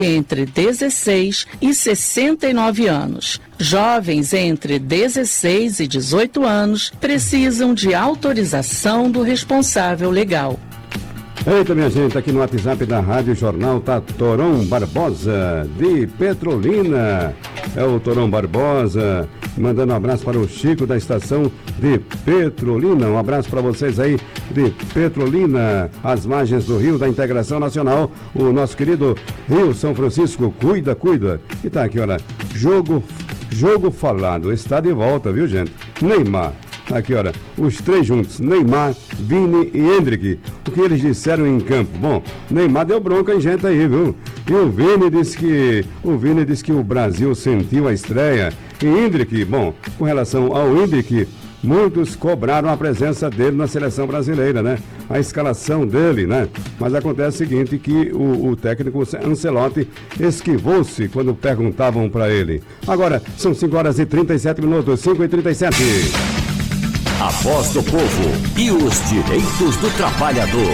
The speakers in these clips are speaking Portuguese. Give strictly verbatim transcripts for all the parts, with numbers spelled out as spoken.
entre dezesseis e sessenta e nove anos. Jovens entre dezesseis e dezoito anos precisam de autorização do responsável legal. Eita, minha gente, aqui no WhatsApp da Rádio Jornal tá Torão Barbosa, de Petrolina. É o Torão Barbosa, mandando um abraço para o Chico da estação de Petrolina. Um abraço para vocês aí de Petrolina, às margens do Rio da Integração Nacional. O nosso querido Rio São Francisco, cuida, cuida. E tá aqui, olha, jogo, jogo falado, está de volta, viu, gente? Neymar. Aqui, olha, os três juntos, Neymar, Vini e Hendrick. O que eles disseram em campo? Bom, Neymar deu bronca em gente aí, viu? E o Vini disse que o Vini disse que o Brasil sentiu a estreia. E Hendrick, bom, com relação ao Hendrick, muitos cobraram a presença dele na seleção brasileira, né? A escalação dele, né? Mas acontece o seguinte, que o, o técnico Ancelotti esquivou-se quando perguntavam para ele. Agora, são cinco horas e trinta e sete minutos, cinco e trinta e sete. A voz do povo e os direitos do trabalhador.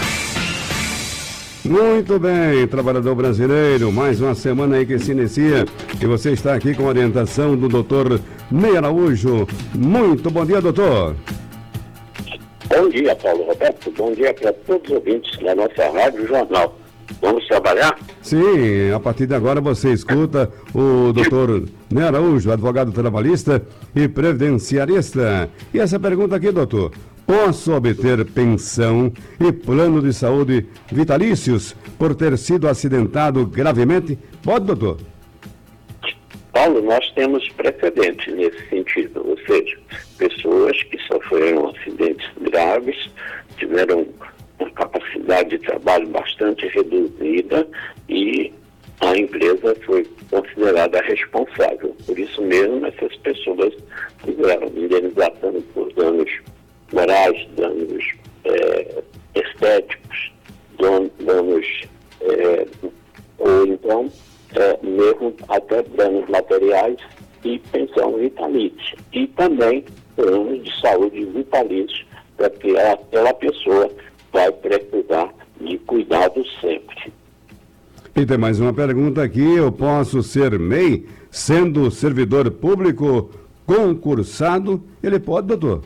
Muito bem, trabalhador brasileiro, mais uma semana aí que se inicia e você está aqui com a orientação do doutor Ney Araújo. Muito bom dia, doutor. Bom dia, Paulo Roberto. Bom dia para todos os ouvintes da nossa Rádio Jornal. Vamos trabalhar? Sim, a partir de agora você escuta o doutor Ney Araújo, advogado trabalhista e previdenciarista. E essa pergunta aqui, doutor: posso obter pensão e plano de saúde vitalícios por ter sido acidentado gravemente? Pode, doutor? Paulo, nós temos precedentes nesse sentido, ou seja, pessoas que sofreram acidentes graves, tiveram uma capacidade de trabalho bastante reduzida e a empresa foi considerada responsável. Por isso mesmo, essas pessoas tiveram indenização por danos morais, danos é, estéticos, danos, é, ou então, é, mesmo até danos materiais e pensão vitalícia. E também planos de saúde vitalício, para que aquela pessoa vai precisar de cuidado sempre. E tem mais uma pergunta aqui: eu posso ser M E I sendo servidor público concursado? Ele pode, doutor?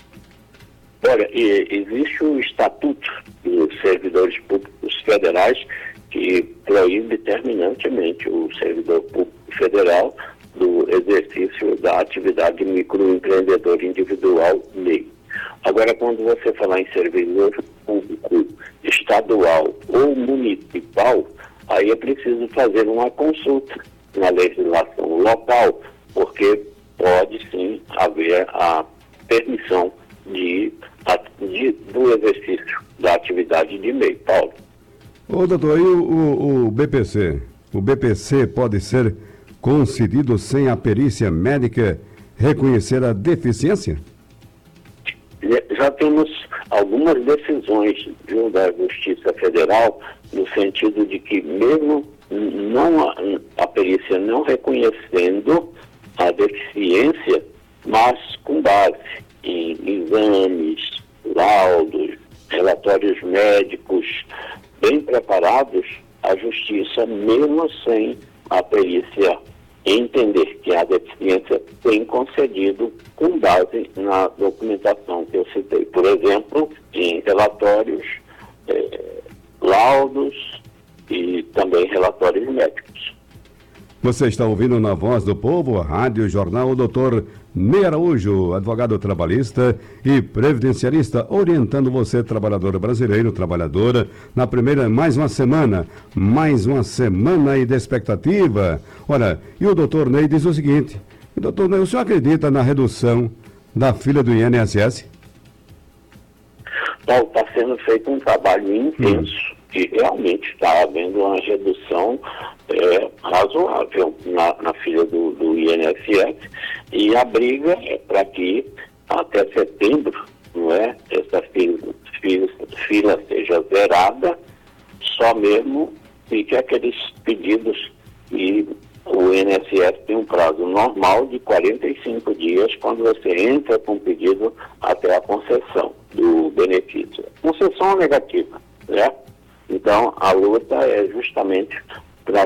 Olha, existe o Estatuto dos Servidores Públicos Federais que proíbe terminantemente o servidor público federal do exercício da atividade microempreendedor individual M E I. Agora, quando você falar em servidor público estadual ou municipal, aí é preciso fazer uma consulta na legislação local, porque pode sim haver a permissão de, de, do exercício da atividade de M E I, Paulo. Ô, doutor, e o, o, o B P C? O B P C pode ser concedido sem a perícia médica reconhecer a deficiência? Já temos algumas decisões, viu, da Justiça Federal, no sentido de que mesmo não a, a perícia não reconhecendo a deficiência, mas com base em exames, laudos, relatórios médicos bem preparados, a Justiça, mesmo sem a perícia entender que a deficiência tem concedido com base na documentação que eu citei. Por exemplo, em relatórios, eh, laudos e também relatórios médicos. Você está ouvindo na Voz do Povo, a Rádio Jornal, o doutor Ney Araújo, advogado trabalhista e previdenciarista, orientando você, trabalhador brasileiro, trabalhadora, na primeira, mais uma semana, mais uma semana aí de expectativa. Olha, e o doutor Ney diz o seguinte: doutor Ney, o senhor acredita na redução da fila do I N S S? Paulo, está sendo feito um trabalho intenso hum. e realmente está havendo uma redução é, razoável na, na fila do, do I N S S, e a briga é para que até setembro, não é, essa fila, fila, fila seja zerada, só mesmo fique aqueles pedidos, e o I N S S tem um prazo normal de quarenta e cinco dias quando você entra com o pedido até a concessão do benefício. Concessão negativa, né? Então, a luta é justamente